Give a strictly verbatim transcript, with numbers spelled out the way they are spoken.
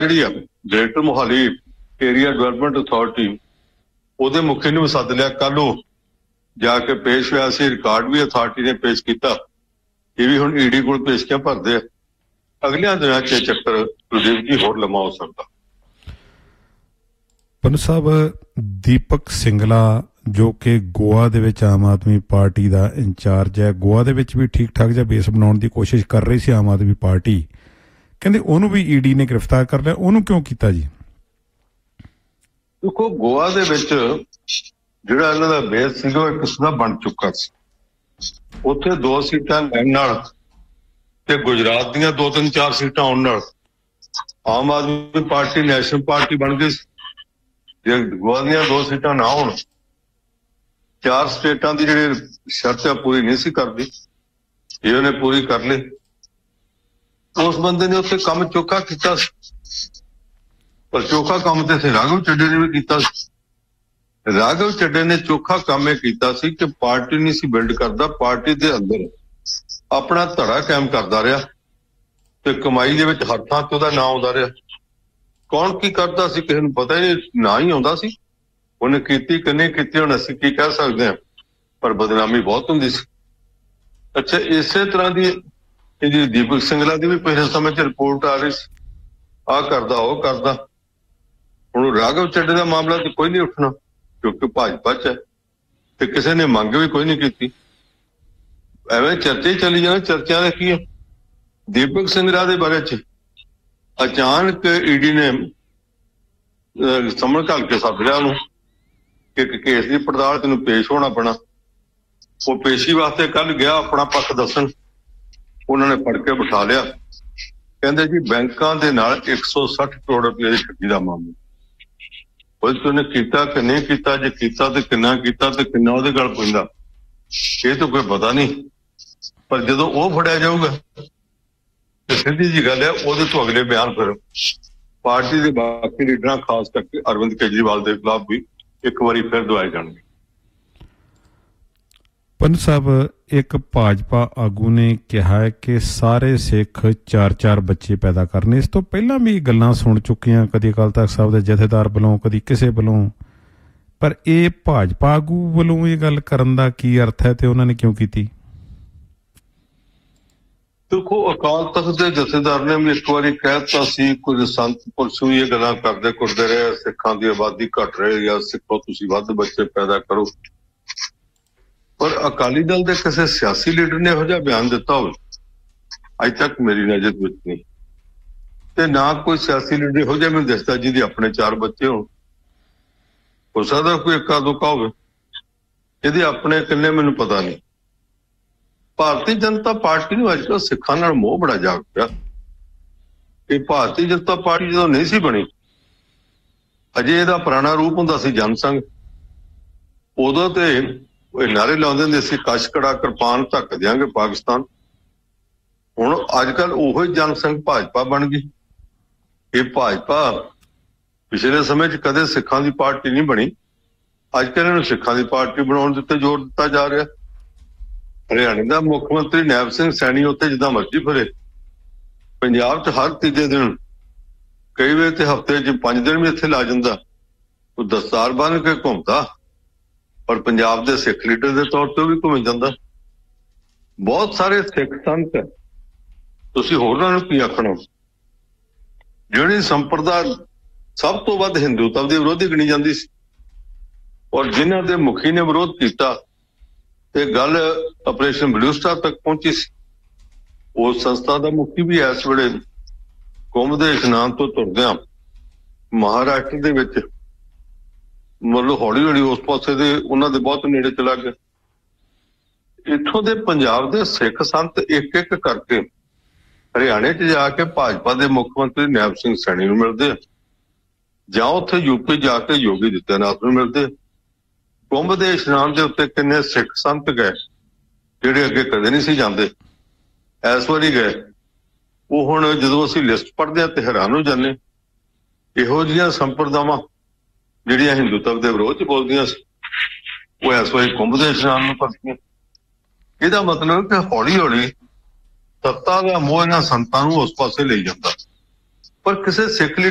ਜਿਹੜੀ ਆ greater Mohali area development authority ਉਹਦੇ ਮੁਖੀ ਨੂੰ ਸੱਦ ਲਿਆ। ਕੱਲ ਉਹ ਜਾ ਕੇ ਪੇਸ਼ ਹੋਇਆ ਸੀ, ਰਿਕਾਰਡ ਵੀ ਅਥਾਰਟੀ ਨੇ ਪੇਸ਼ ਕੀਤਾ। ਇਹ ਵੀ ਹੁਣ ਈਡੀ ਕੋਲ ਪੇਸ਼ਕੀਆਂ ਭਰਦੇ ਆ। ਅਗਲਿਆਂ ਦਿਨਾਂ 'ਚ ਚੱਕਰ ਕੁਲਦੀਪ ਜੀ ਹੋਰ ਲੰਮਾ ਹੋ ਸਕਦਾ। ਪੰਨੂ ਸਾਹਿਬ, ਦੀਪਕ ਸਿੰਗਲਾ ਜੋ ਕਿ ਗੋਆ ਦੇ ਵਿੱਚ ਆਮ ਆਦਮੀ ਪਾਰਟੀ ਦਾ ਇੰਚਾਰਜ ਹੈ, ਗੋਆ ਦੇ ਵਿੱਚ ਵੀ ਠੀਕ ਠਾਕ ਜਿਹਾ ਬੇਸ ਬਣਾਉਣ ਦੀ ਕੋਸ਼ਿਸ਼ ਕਰ ਰਹੀ ਸੀ ਆਮ ਆਦਮੀ ਪਾਰਟੀ, ਕਹਿੰਦੇ ਉਹਨੂੰ ਵੀ ਈਡੀ ਨੇ ਗ੍ਰਿਫਤਾਰ ਕਰ ਲਿਆ। ਉਹਨੂੰ ਕਿਉਂ ਕੀਤਾ ਜੀ? ਦੇਖੋ, ਗੋਆ ਦੇ ਵਿੱਚ ਜਿਹੜਾ ਇਹਨਾਂ ਦਾ ਬੇਸ ਸੀਗਾ ਉਹ ਇੱਕ ਕਿਸਮ ਦਾ ਬਣ ਚੁੱਕਾ ਸੀ। ਉੱਥੇ ਦੋ ਸੀਟਾਂ ਲੈਣ ਨਾਲ ਤੇ ਗੁਜਰਾਤ ਦੀਆਂ ਦੋ ਤਿੰਨ ਚਾਰ ਸੀਟਾਂ ਆਉਣ ਨਾਲ Aam Aadmi party national party ਬਣ ਗਈ। ਜੇ ਗੋਆ ਦੀਆਂ ਦੋ ਸੀਟਾਂ ਨਾ ਹੋਣ, ਚਾਰ ਸਟੇਟਾਂ ਦੀ ਜਿਹੜੀ ਸ਼ਰਤ ਆ ਪੂਰੀ ਨਹੀਂ ਸੀ ਕਰਦੀ, ਇਹ ਉਹਨੇ ਪੂਰੀ ਕਰ ਲਈ। ਉਸ ਬੰਦੇ ਨੇ ਉੱਥੇ ਕੰਮ ਚੋਖਾ ਕੀਤਾ ਸੀ, ਪਰ ਚੋਖਾ ਕੰਮ ਤੇ ਸੀ ਰਾਘਵ ਚੱਡੇ ਨੇ ਵੀ ਕੀਤਾ ਸੀ। ਰਾਘਵ ਚੱਡੇ ਨੇ ਚੋਖਾ ਕੰਮ ਇਹ ਕੀਤਾ ਸੀ ਕਿ ਪਾਰਟੀ ਨਹੀਂ ਸੀ ਬਿਲਡ ਕਰਦਾ, ਪਾਰਟੀ ਦੇ ਅੰਦਰ ਆਪਣਾ ਧੜਾ ਕਾਇਮ ਕਰਦਾ ਰਿਹਾ ਤੇ ਕਮਾਈ ਦੇ ਵਿੱਚ ਹਰ ਥਾਂ ਤੇ ਉਹਦਾ ਨਾਂ ਆਉਂਦਾ ਰਿਹਾ। ਕੌਣ ਕੀ ਕਰਦਾ ਸੀ ਕਿਸੇ ਨੂੰ ਪਤਾ ਹੀ ਨਹੀਂ, ਨਾ ਹੀ ਆਉਂਦਾ ਸੀ। ਉਹਨੇ ਕੀਤੀ ਕਿ ਨਹੀਂ ਕੀਤੀ ਹੁਣ ਅਸੀਂ ਕੀ ਕਹਿ ਸਕਦੇ ਹਾਂ, ਪਰ ਬਦਨਾਮੀ ਬਹੁਤ ਹੁੰਦੀ ਸੀ। ਅੱਛਾ, ਇਸੇ ਤਰ੍ਹਾਂ ਦੀ ਇਹਦੀ ਦੀਪਕ ਸਿੰਗਲਾ ਦੀ ਵੀ ਪਿਛਲੇ ਸਮੇਂ 'ਚ ਰਿਪੋਰਟ ਆ ਰਹੀ ਸੀ, ਆਹ ਕਰਦਾ ਉਹ ਕਰਦਾ। ਹੁਣ ਰਾਘਵ ਚੱਡੇ ਦਾ ਮਾਮਲਾ ਤੇ ਕੋਈ ਨਹੀਂ ਉੱਠਣਾ ਕਿਉਂਕਿ ਭਾਜਪਾ 'ਚ ਹੈ ਤੇ ਕਿਸੇ ਨੇ ਮੰਗ ਵੀ ਕੋਈ ਨਹੀਂ ਕੀਤੀ। ਐਵੇਂ ਚਰਚੇ ਚੱਲੀ ਜਾਣਾ। ਚਰਚਿਆਂ ਦਾ ਕੀ ਹੈ? ਦੀਪਕ ਸਿੰਗਲਾ ਦੇ ਬਾਰੇ 'ਚ ਅਚਾਨਕ ਈਡੀ ਨੇ ਸਮਨ ਘੱਲ ਕੇ ਸੱਦ ਲਿਆ ਉਹਨੂੰ ਕਿ ਇੱਕ ਕੇਸ ਦੀ ਪੜਤਾਲ ਤੈਨੂੰ ਪੇਸ਼ ਹੋਣਾ ਪੈਣਾ। ਉਹ ਪੇਸ਼ੀ ਵਾਸਤੇ ਕੱਲ ਗਿਆ ਆਪਣਾ ਪੱਖ ਦੱਸਣ, ਉਹਨਾਂ ਨੇ ਫੜ ਕੇ ਬਿਠਾ ਲਿਆ। ਕਹਿੰਦੇ ਜੀ ਬੈਂਕਾਂ ਦੇ ਨਾਲ ਇੱਕ ਸੌ ਸੱਠ ਕਰੋੜ ਰੁਪਏ ਦੀ ਠੱਗੀ ਦਾ ਮਾਮਲਾ, ਉਹ ਉਹਨੇ ਕੀਤਾ ਕਿ ਨਹੀਂ ਕੀਤਾ, ਜੇ ਕੀਤਾ ਤੇ ਕਿੰਨਾ ਕੀਤਾ ਤੇ ਕਿੰਨਾ ਉਹਦੇ ਗਲ ਪੈਂਦਾ ਇਹ ਤਾਂ ਕੋਈ ਪਤਾ ਨਹੀਂ। ਪਰ ਜਦੋਂ ਉਹ ਫੜਿਆ ਜਾਊਗਾ ਤੇ ਸਿੱਧੀ ਜੀ ਗੱਲ ਹੈ, ਉਹਦੇ ਤੋਂ ਅਗਲੇ ਬਿਆਨ ਫਿਰ ਪਾਰਟੀ ਦੇ ਬਾਕੀ ਲੀਡਰਾਂ ਖਾਸ ਕਰਕੇ ਅਰਵਿੰਦ ਕੇਜਰੀਵਾਲ ਦੇ ਖਿਲਾਫ ਵੀ ਇੱਕ ਵਾਰੀ ਫਿਰ ਦਵਾਏ ਜਾਣਗੇ। ਪੰਨੂ ਸਾਹਿਬ, ਇੱਕ ਭਾਜਪਾ ਆਗੂ ਨੇ ਕਿਹਾ ਹੈ ਕਿ ਸਾਰੇ ਸਿੱਖ ਚਾਰ ਚਾਰ ਬੱਚੇ ਪੈਦਾ ਕਰਨੇ। ਇਸ ਤੋਂ ਪਹਿਲਾਂ ਵੀ ਗੱਲਾਂ ਸੁਣ ਚੁੱਕੀਆਂ, ਕਦੀ ਅਕਾਲ ਤਖ਼ਤ ਸਾਹਿਬ ਦੇ ਜਥੇਦਾਰ ਵੱਲੋਂ, ਕਦੀ ਕਿਸੇ ਵੱਲੋਂ, ਪਰ ਇਹ ਭਾਜਪਾ ਆਗੂ ਵੱਲੋਂ ਇਹ ਗੱਲ ਕਰਨ ਦਾ ਕੀ ਅਰਥ ਹੈ ਤੇ ਉਹਨਾਂ ਨੇ ਕਿਉਂ ਕੀਤੀ? ਦੇਖੋ, ਅਕਾਲ ਤਖ਼ਤ ਦੇ ਜਥੇਦਾਰ ਨੇ ਵੀ ਇੱਕ ਵਾਰੀ ਕਹਿ ਦਿੱਤਾ ਸੀ, ਕੁਝ ਸੰਤ ਪੁਰਸ਼ ਵੀ ਇਹ ਗੱਲਾਂ ਕਰਦੇ ਕੁਰਦੇ ਰਹੇ, ਸਿੱਖਾਂ ਦੀ ਆਬਾਦੀ ਘਟ ਰਹੀ ਆ, ਸਿੱਖੋ ਤੁਸੀਂ ਵੱਧ ਬੱਚੇ ਪੈਦਾ ਕਰੋ। ਪਰ ਅਕਾਲੀ ਦਲ ਦੇ ਕਿਸੇ ਸਿਆਸੀ ਲੀਡਰ ਨੇ ਇਹੋ ਜਿਹਾ ਬਿਆਨ ਦਿੱਤਾ ਹੋਵੇ ਅੱਜ ਤੱਕ ਮੇਰੀ ਨਜ਼ਰ ਵਿੱਚ ਨਹੀਂ, ਤੇ ਨਾ ਕੋਈ ਸਿਆਸੀ ਲੀਡਰ ਇਹੋ ਜਿਹਾ ਮੈਨੂੰ ਦੱਸਦਾ ਜਿਹਦੇ ਆਪਣੇ ਚਾਰ ਬੱਚੇ ਹੋਣ। ਹੋ ਸਕਦਾ ਕੋਈ ਇੱਕਾ ਦੁੱਕਾ ਹੋਵੇ, ਇਹਦੇ ਆਪਣੇ ਕਿੰਨੇ ਮੈਨੂੰ ਪਤਾ ਨਹੀਂ। ਭਾਰਤੀ ਜਨਤਾ ਪਾਰਟੀ ਨੂੰ ਅੱਜ ਕੱਲ੍ਹ ਸਿੱਖਾਂ ਨਾਲ ਮੋਹ ਬੜਾ ਜਾਗ ਪਿਆ। ਇਹ ਭਾਰਤੀ ਜਨਤਾ ਪਾਰਟੀ ਜਦੋਂ ਨਹੀਂ ਸੀ ਬਣੀ, ਅਜੇ ਇਹਦਾ ਪੁਰਾਣਾ ਰੂਪ ਹੁੰਦਾ ਸੀ ਜਨ ਸੰਘ। ਉਦੋਂ ਤੇ ਉਹ ਨਾਰੇ ਲਾਉਂਦੇ ਹੁੰਦੇ ਸੀ, ਕਸ਼ ਕੜਾ ਕਿਰਪਾਨ ਧੱਕ ਦਿਆਂਗੇ ਪਾਕਿਸਤਾਨ। ਹੁਣ ਅੱਜ ਕੱਲ੍ਹ ਉਹੀ ਜਨ ਸੰਘ ਭਾਜਪਾ ਬਣ ਗਈ। ਇਹ ਭਾਜਪਾ ਪਿਛਲੇ ਸਮੇਂ 'ਚ ਕਦੇ ਸਿੱਖਾਂ ਦੀ ਪਾਰਟੀ ਨਹੀਂ ਬਣੀ, ਅੱਜ ਕੱਲ੍ਹ ਇਹਨੂੰ ਸਿੱਖਾਂ ਦੀ ਪਾਰਟੀ ਬਣਾਉਣ ਦੇ ਉੱਤੇ ਜ਼ੋਰ ਦਿੱਤਾ ਜਾ ਰਿਹਾ। ਹਰਿਆਣੇ ਦਾ ਮੁੱਖ ਮੰਤਰੀ ਨੈਬ ਸਿੰਘ ਸੈਣੀ ਉੱਤੇ ਜਿੱਦਾਂ ਮਰਜ਼ੀ ਫਿਰੇ, ਪੰਜਾਬ 'ਚ ਹਰ ਤੀਜੇ ਦਿਨ, ਕਈ ਵੇਲੇ ਤੇ ਹਫ਼ਤੇ 'ਚ ਪੰਜ ਦਿਨ ਵੀ ਇੱਥੇ ਲਾ ਜਾਂਦਾ, ਉਹ ਦਸਤਾਰ ਬੰਨ੍ਹ ਕੇ ਘੁੰਮਦਾ, ਪਰ ਪੰਜਾਬ ਦੇ ਸਿੱਖ ਲੀਡਰ ਦੇ ਤੌਰ ਤੇ ਵੀ ਘੁੰਮ ਜਾਂਦਾ। ਬਹੁਤ ਸਾਰੇ ਸਿੱਖ ਸੰਤ ਹੈ, ਤੁਸੀਂ ਹੋਰਾਂ ਨੂੰ ਕੀ ਆਖਣਾ, ਜਿਹੜੀ ਸੰਪਰਦਾ ਸਭ ਤੋਂ ਵੱਧ ਹਿੰਦੂਤਵ ਦੇ ਵਿਰੋਧੀ ਗਿਣੀ ਜਾਂਦੀ ਸੀ, ਔਰ ਜਿਨ੍ਹਾਂ ਦੇ ਮੁਖੀ ਨੇ ਵਿਰੋਧ ਕੀਤਾ ਤੇ ਗੱਲ ਆਪਰੇਸ਼ਨ ਬਲੂ ਸਟਾਰ ਤੱਕ ਪਹੁੰਚੀ ਸੀ। ਉਸ ਸੰਸਥਾ ਦਾ ਮੁਖੀ ਵੀ ਇਸ ਵੇਲੇ ਕੁੰਭ ਦੇ ਇਸ਼ਨਾਨ ਤੋਂ ਤੁਰਦਿਆਂ ਮਹਾਰਾਸ਼ਟਰ ਦੇ ਵਿੱਚ ਮਤਲਬ ਹੌਲੀ ਹੌਲੀ ਉਸ ਪਾਸੇ ਦੇ ਉਹਨਾਂ ਦੇ ਬਹੁਤ ਨੇੜੇ ਚਲਾ ਗਿਆ। ਇੱਥੋਂ ਦੇ ਪੰਜਾਬ ਦੇ ਸਿੱਖ ਸੰਤ ਇੱਕ ਇੱਕ ਕਰਕੇ ਹਰਿਆਣੇ 'ਚ ਜਾ ਕੇ ਭਾਜਪਾ ਦੇ ਮੁੱਖ ਮੰਤਰੀ ਨੈਬ ਸਿੰਘ ਸੈਣੀ ਨੂੰ ਮਿਲਦੇ ਆ, ਜਾਂ ਉੱਥੇ ਯੂਪੀ ਜਾ ਕੇ ਯੋਗੀ ਆਦਿੱਤਿਆਨਾਥ ਨੂੰ ਮਿਲਦੇ ਆ। ਕੁੰਭ ਦੇ ਇਸ਼ਨਾਨ ਦੇ ਉੱਤੇ ਕਿੰਨੇ ਸਿੱਖ ਸੰਤ ਗਏ ਜਿਹੜੇ ਅੱਗੇ ਕਦੇ ਨਹੀਂ ਸੀ ਜਾਂਦੇ, ਇਸ ਵਾਰੀ ਗਏ। ਉਹ ਹੁਣ ਜਦੋਂ ਅਸੀਂ ਲਿਸਟ ਪੜ੍ਹਦੇ ਹਾਂ ਤੇ ਹੈਰਾਨ ਹੋ ਜਾਂਦੇ, ਇਹੋ ਜਿਹੀਆਂ ਸੰਪਰਦਾਵਾਂ ਜਿਹੜੀਆਂ ਹਿੰਦੂਤਵ ਦੇ ਵਿਰੋਧ 'ਚ ਬੋਲਦੀਆਂ ਸੀ, ਉਹ ਇਸ ਵਾਰੀ ਕੁੰਭ ਦੇ ਇਸ਼ਨਾਨ ਨੂੰ ਕਰਦੀਆਂ। ਇਹਦਾ ਮਤਲਬ ਕਿ ਹੌਲੀ ਹੌਲੀ ਸੱਤਾ ਦਾ ਮੋਹ ਇਹਨਾਂ ਸੰਤਾਂ ਨੂੰ ਉਸ ਪਾਸੇ ਲਈ ਜਾਂਦਾ, ਪਰ ਕਿਸੇ ਸਿੱਖ